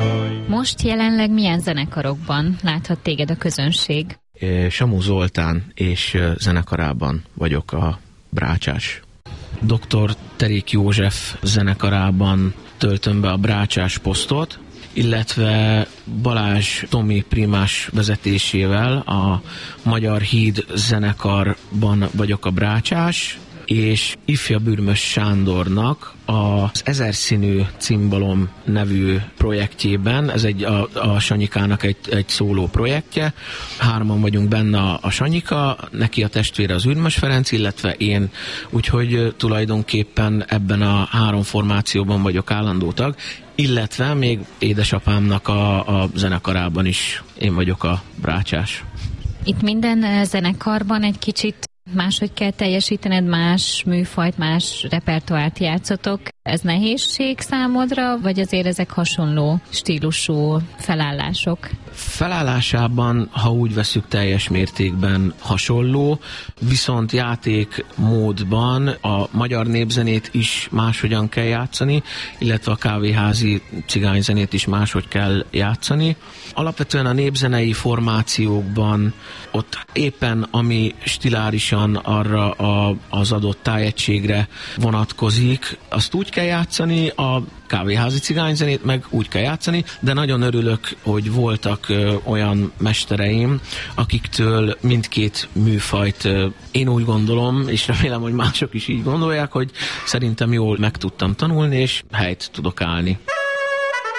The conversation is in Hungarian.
Most jelenleg milyen zenekarokban láthat téged a közönség? Samu Zoltán és zenekarában vagyok a Brácsás. Dr. Terék József zenekarában töltöm be a Brácsás posztot, illetve Balázs Tomi primás vezetésével a Magyar Híd zenekarban vagyok a Brácsás, és Ifja Bürmös Sándornak az 1000 színű cimbalom nevű projektjében, ez a Sanyikának egy szóló projektje, 3 vagyunk benne a Sanyika, neki a testvére az Ürmös Ferenc, illetve én, úgyhogy tulajdonképpen ebben a 3 formációban vagyok állandó tag, illetve még édesapámnak a zenekarában is én vagyok a Brácsás. Itt minden zenekarban egy kicsit máshogy kell teljesítened, más műfajt, más repertoárt játszotok. Ez nehézség számodra, vagy azért ezek hasonló stílusú felállások? Felállásában, ha úgy veszük, teljes mértékben hasonló, viszont játékmódban a magyar népzenét is máshogyan kell játszani, illetve a kávéházi cigányzenét is máshogy kell játszani. Alapvetően a népzenei formációkban ott éppen ami stilárisan arra az adott tájegységre vonatkozik, azt úgy kell játszani, a kávéházi cigányzenét meg úgy kell játszani, de nagyon örülök, hogy voltak olyan mestereim, akiktől mindkét műfajt én úgy gondolom, és remélem, hogy mások is így gondolják, hogy szerintem jól meg tudtam tanulni, és helyt tudok állni.